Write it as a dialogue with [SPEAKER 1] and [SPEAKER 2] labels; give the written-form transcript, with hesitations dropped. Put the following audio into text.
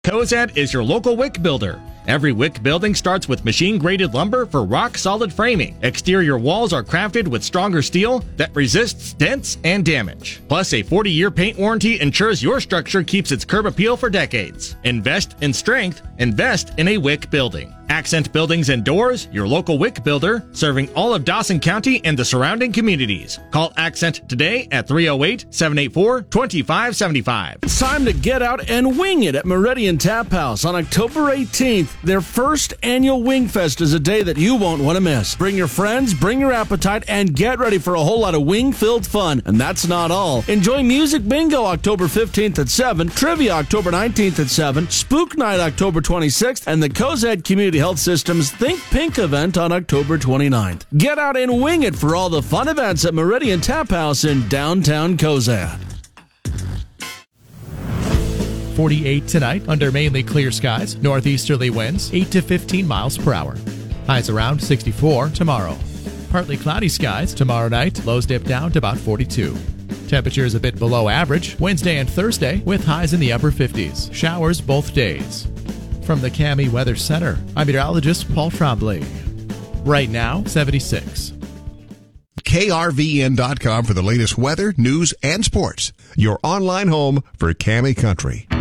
[SPEAKER 1] Cozad is your local wick builder. Every wick building starts with machine-graded lumber for rock-solid framing. Exterior walls are crafted with stronger steel that resists dents and damage. Plus, a 40-year paint warranty ensures your structure keeps its curb appeal for decades. Invest in strength. Invest in a wick building. Accent Buildings and Doors, your local wick builder, serving all of Dawson County and the surrounding communities. Call Accent today at 308-784-2575.
[SPEAKER 2] It's time to get out and wing it at Meridian Tap House on October 18th. Their first annual Wing Fest is a day that you won't want to miss. Bring your friends, bring your appetite, and get ready for a whole lot of wing-filled fun. And that's not all. Enjoy Music Bingo October 15th at 7, Trivia October 19th at 7, Spook Night October 26th, and the Cozad Community Health System's Think Pink event on October 29th. Get out and wing it for all the fun events at Meridian Tap House in downtown Cozad.
[SPEAKER 3] 48 tonight under mainly clear skies, northeasterly winds 8 to 15 miles per hour. Highs around 64 tomorrow. Partly cloudy skies tomorrow night, lows dip down to about 42. Temperatures a bit below average Wednesday and Thursday with highs in the upper 50s. Showers both days. From the Cami Weather Center, I'm meteorologist Paul Trombley. Right now, 76.
[SPEAKER 4] KRVN.com for the latest weather, news, and sports. Your online home for Cami Country.